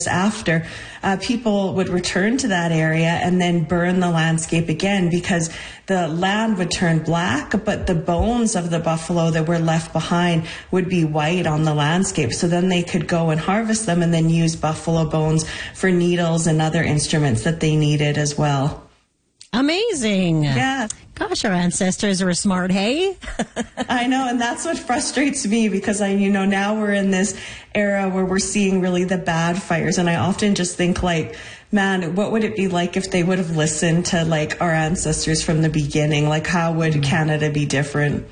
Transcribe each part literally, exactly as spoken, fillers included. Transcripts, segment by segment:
after, uh, people would return to that area and then burn the landscape again because the land would turn black, but the bones of the buffalo that were left behind would be white on the landscape. So then they could go and harvest them and then use buffalo bones for needles and other instruments that they needed as well. Amazing. Yeah. Gosh, our ancestors were smart, hey? I know, and that's what frustrates me because I, you know, now we're in this era where we're seeing really the bad fires, and I often just think like, man, what would it be like if they would have listened to like our ancestors from the beginning? Like, how would Canada be different?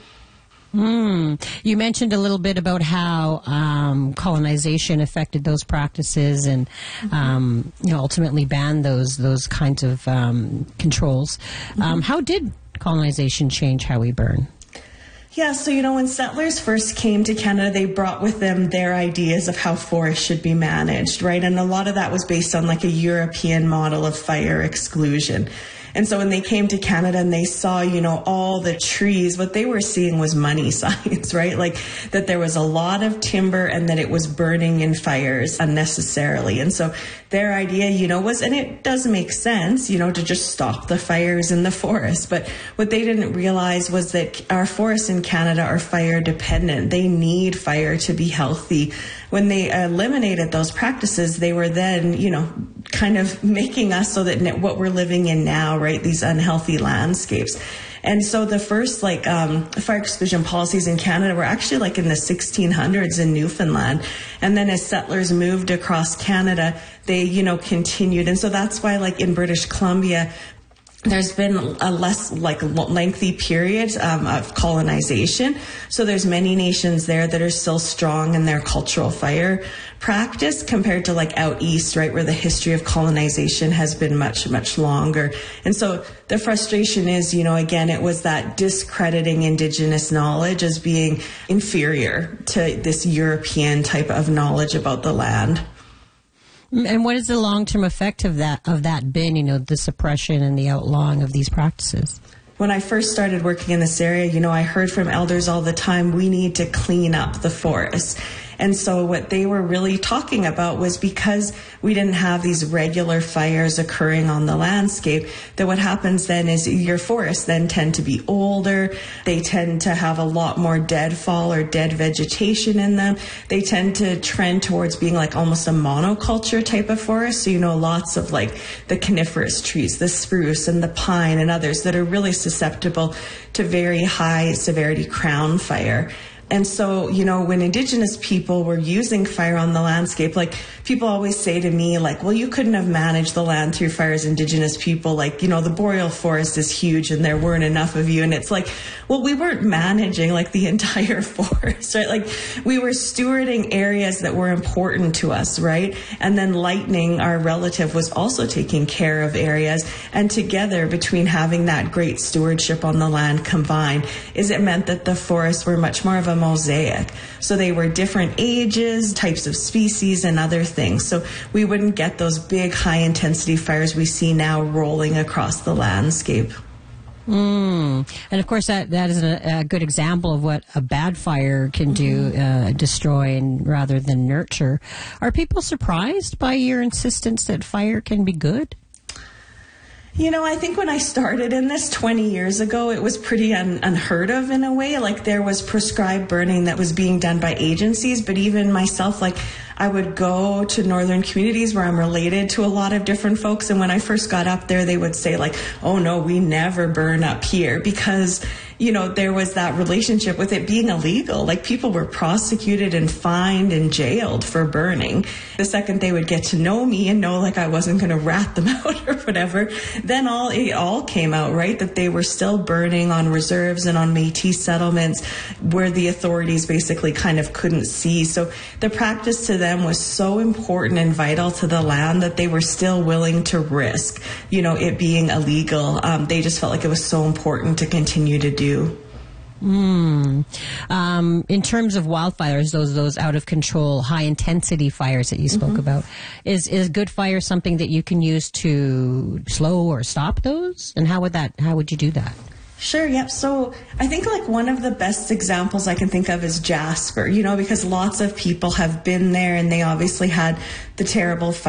Mm. You mentioned a little bit about how um, colonization affected those practices and um, you know, ultimately banned those those kinds of um, controls. Mm-hmm. Um, how did colonization change how we burn? Yeah, so, you know, when settlers first came to Canada, they brought with them their ideas of how forests should be managed, right? And a lot of that was based on like a European model of fire exclusion. And so when they came to Canada and they saw, you know, all the trees, what they were seeing was money signs, right? Like that there was a lot of timber and that it was burning in fires unnecessarily. And so their idea, you know, was, and it does make sense, you know, to just stop the fires in the forest. But what they didn't realize was that our forests in Canada are fire dependent. They need fire to be healthy. When they eliminated those practices, they were then, you know, kind of making us so that what we're living in now, right, these unhealthy landscapes. And so the first like um, fire exclusion policies in Canada were actually like in the sixteen hundreds in Newfoundland. And then as settlers moved across Canada, they, you know, continued. And so that's why like in British Columbia, there's been a less like lengthy period um, of colonization. So there's many nations there that are still strong in their cultural fire practice compared to like out east, right, where the history of colonization has been much, much longer. And so the frustration is, you know, again, it was that discrediting Indigenous knowledge as being inferior to this European type of knowledge about the land. And what is the long-term effect of that of that been, you know, the suppression and the outlawing of these practices? When I first started working in this area, you know, I heard from elders all the time, we need to clean up the forest. And so what they were really talking about was because we didn't have these regular fires occurring on the landscape, that what happens then is your forests then tend to be older. They tend to have a lot more deadfall or dead vegetation in them. They tend to trend towards being like almost a monoculture type of forest. So, you know, lots of like the coniferous trees, the spruce and the pine and others that are really susceptible to very high severity crown fire. And so, you know, when Indigenous people were using fire on the landscape, like people always say to me, like, well, you couldn't have managed the land through fire as Indigenous people. Like, you know, the boreal forest is huge and there weren't enough of you. And it's like, well, we weren't managing like the entire forest, right? Like we were stewarding areas that were important to us, right? And then Lightning, our relative, was also taking care of areas. And together, between having that great stewardship on the land combined, is it meant that the forests were much more of a mosaic. So they were different ages, types of species, and other things. So we wouldn't get those big high intensity fires we see now rolling across the landscape. Mm. And of course, that, that is a, a good example of what a bad fire can do, uh, destroy and rather than nurture. Are people surprised by your insistence that fire can be good? You know, I think when I started in this twenty years ago, it was pretty un- unheard of in a way. Like there was prescribed burning that was being done by agencies, but even myself, like I would go to northern communities where I'm related to a lot of different folks. And when I first got up there, they would say like, oh no, we never burn up here because, you know, there was that relationship with it being illegal. Like people were prosecuted and fined and jailed for burning. The second they would get to know me and know like I wasn't going to rat them out or whatever, then all it all came out, right? That they were still burning on reserves and on Métis settlements where the authorities basically kind of couldn't see. So the practice to them was so important and vital to the land that they were still willing to risk, you know, it being illegal. Um, they just felt like it was so important to continue to do. Mm. Um, in terms of wildfires, those those out of control, high intensity fires that you spoke mm-hmm. about, is is good fire something that you can use to slow or stop those? And how would that? How would you do that? Sure, yep. So I think like one of the best examples I can think of is Jasper, you know, because lots of people have been there and they obviously had the terrible